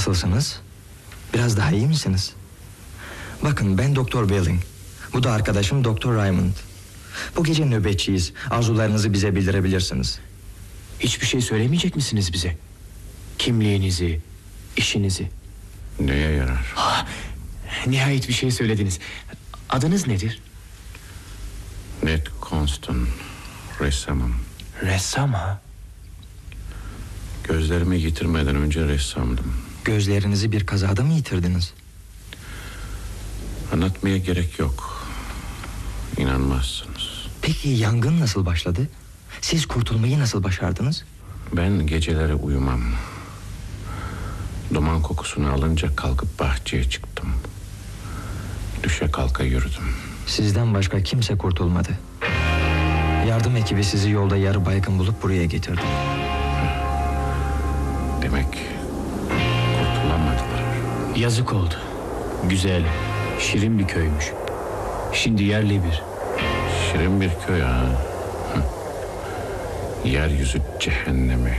Nasılsınız? Biraz daha iyi misiniz? Bakın, ben Doktor Belling. Bu da arkadaşım Doktor Raymond. Bu gece nöbetçiyiz. Arzularınızı bize bildirebilirsiniz. Hiçbir şey söylemeyecek misiniz bize? Kimliğinizi, işinizi. Neye yarar? Nihayet bir şey söylediniz. Adınız nedir? Ned Constant, ressamım. Ressam ha? Gözlerimi yitirmeden önce ressamdım. Gözlerinizi bir kazada mı yitirdiniz? Anlatmaya gerek yok. İnanmazsınız. Peki yangın nasıl başladı? Siz kurtulmayı nasıl başardınız? Ben geceleri uyumam. Duman kokusunu alınca kalkıp bahçeye çıktım. Düşe kalka yürüdüm. Sizden başka kimse kurtulmadı. Yardım ekibi sizi yolda yarı baygın bulup buraya getirdi. Demek kurtulamadılar. Yazık oldu. Güzel, şirin bir köymüş. Şimdi yerle bir. Şirin bir köy ha. Yeryüzü cehennemi.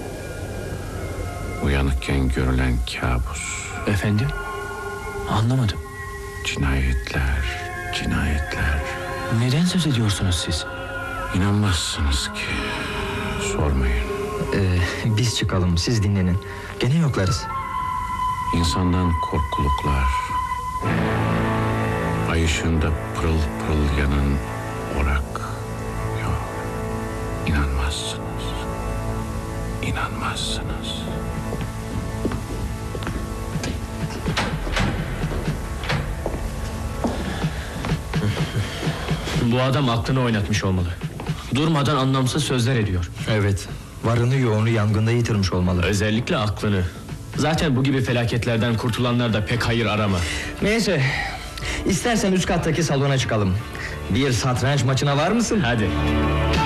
Uyanıkken görülen kabus. Efendim? Anlamadım. Cinayetler, cinayetler. Neden söz ediyorsunuz siz? İnanmazsınız ki. Sormayın. Biz çıkalım, siz dinlenin. Gene yoklarız. İnsandan korkuluklar. Ay ışığında pırıl pırıl yanan orak. Yok. İnanmazsınız. İnanmazsınız. Bu adam aklını oynatmış olmalı. Durmadan anlamsız sözler ediyor. Evet, varını yoğunu yangında yitirmiş olmalı. Özellikle aklını. Zaten bu gibi felaketlerden kurtulanlar da pek hayır arama. Neyse, istersen üst kattaki salona çıkalım. Bir satranç maçına var mısın? Hadi.